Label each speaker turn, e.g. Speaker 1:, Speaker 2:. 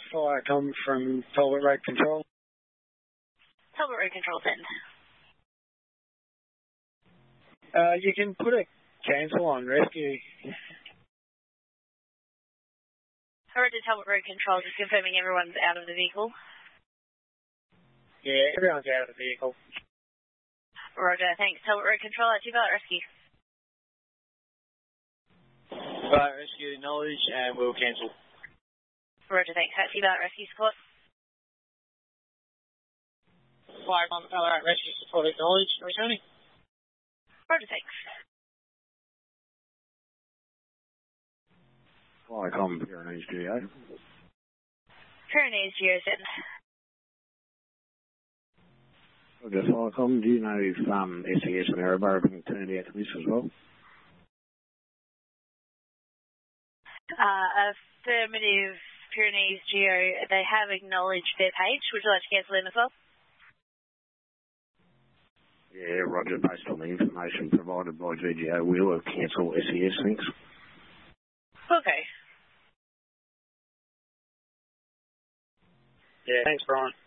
Speaker 1: Fire come from Talbot Road Control.
Speaker 2: Talbot Road Control, send.
Speaker 1: You can put a cancel on rescue.
Speaker 2: Roger, Talbot Road Control, just confirming everyone's out of the vehicle.
Speaker 1: Yeah, everyone's out of the vehicle.
Speaker 2: Roger, thanks. Talbot Road Control, out to Violet Rescue.
Speaker 3: Violet Rescue acknowledge and we'll cancel.
Speaker 2: Roger, thanks. Out to Violet Rescue support.
Speaker 3: Fire on Violet Rescue support acknowledge, returning.
Speaker 2: Roger, thanks.
Speaker 4: Flycom Pyrenees GA.
Speaker 2: Pyrenees Geo, send.
Speaker 4: Roger, Flycom, do you know if SES and Aerobar have been turned out to this as well?
Speaker 2: Affirmative, Pyrenees Geo, they have acknowledged their page. Would you like to cancel in as well?
Speaker 4: Yeah, Roger, based on the information provided by GGO, we'll cancel SES, thanks.
Speaker 2: Okay.
Speaker 1: Yeah, thanks, Brian.